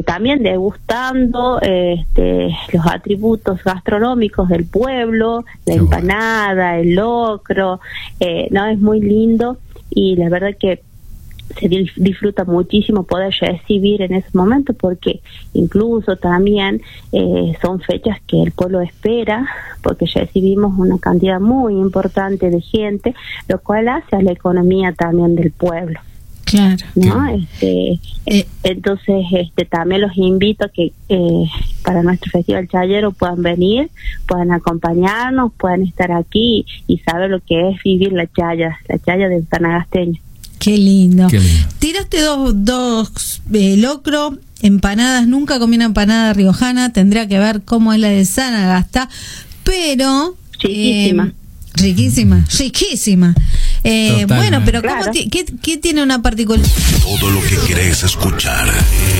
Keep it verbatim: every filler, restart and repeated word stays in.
también degustando este, los atributos gastronómicos del pueblo, la Qué empanada, bueno. el locro, eh, no, es muy lindo y la verdad que se disfruta muchísimo poder recibir en ese momento, porque incluso también eh, son fechas que el pueblo espera, porque recibimos una cantidad muy importante de gente, lo cual hace a la economía también del pueblo. Claro. ¿No? Este, eh, entonces este también los invito a que eh, para nuestro Festival Chayero puedan venir, puedan acompañarnos, puedan estar aquí y saber lo que es vivir la chaya, la chaya del Sanagasteño. Qué lindo. Qué lindo. Tiraste dos, dos eh, locro, empanadas. Nunca comí una empanada riojana. Tendría que ver cómo es la de Sanagasta, pero riquísima, eh, riquísima, riquísima. Eh, bueno, pero claro. ¿cómo t- qué, qué tiene una particularidad? Todo lo que querés escuchar.